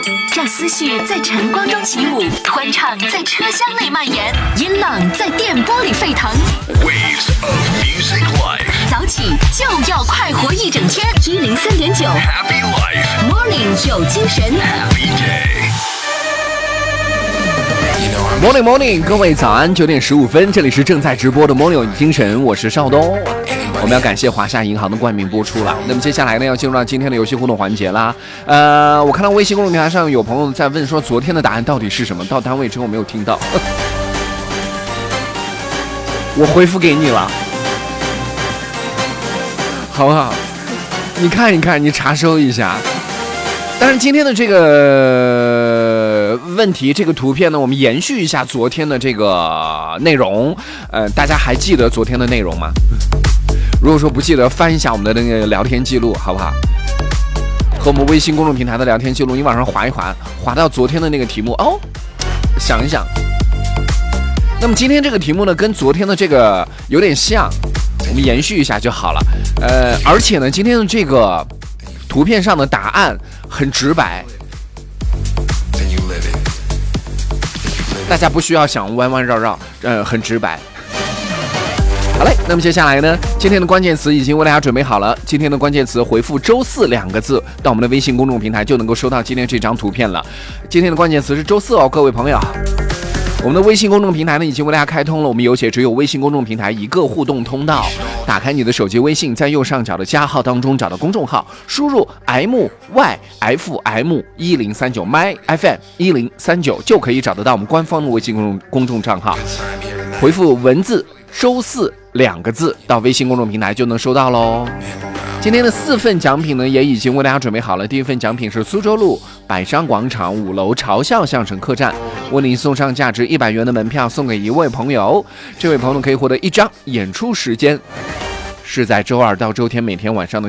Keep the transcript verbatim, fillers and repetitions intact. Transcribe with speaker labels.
Speaker 1: 让思绪在晨光中起舞，欢唱在车厢内蔓延，音浪在电波里沸腾。
Speaker 2: Waves of music life，
Speaker 1: 早起就要快活一整天。一零三点九
Speaker 2: Happy life，
Speaker 1: Morning 有精神
Speaker 2: Happy
Speaker 3: day。Morning Morning， 各位早安，九点十五分，这里是正在直播的 Morning 有精神，我是邵东。我们要感谢华夏银行的冠名播出了。那么接下来呢，要进入到今天的游戏互动环节啦。呃，我看到微信公众平台上有朋友在问说，昨天的答案到底是什么？到单位之后没有听到，我回复给你了，好不好？你看一看，你查收一下。但是今天的这个问题，这个图片呢，我们延续一下昨天的这个内容。呃，大家还记得昨天的内容吗？如果说不记得，翻一下我们的那个聊天记录，好不好？和我们微信公众平台的聊天记录，你往上滑一滑，滑到昨天的那个题目哦，想一想。那么今天这个题目呢，跟昨天的这个有点像，我们延续一下就好了。呃，而且呢，今天的这个图片上的答案很直白，大家不需要想弯弯绕绕，呃，很直白。好嘞，那么接下来呢，今天的关键词已经为大家准备好了。今天的关键词回复周四两个字到我们的微信公众平台，就能够收到今天这张图片了。今天的关键词是周四哦，各位朋友。我们的微信公众平台呢，已经为大家开通了，我们有且只有微信公众平台一个互动通道。打开你的手机微信，在右上角的加号当中找到公众号，输入 M Y F M 一零三九 My F M 一零三九，就可以找得到我们官方的微信公众公众账号。回复文字周四两个字到微信公众平台就能收到喽。今天的四份奖品呢，也已经为大家准备好了。第一份奖品是苏州路百商广场五楼嘲笑相声客栈，为您送上价值一百元的门票，送给一位朋友。这位朋友可以获得一张演出时间，是在周二到周天每天晚上的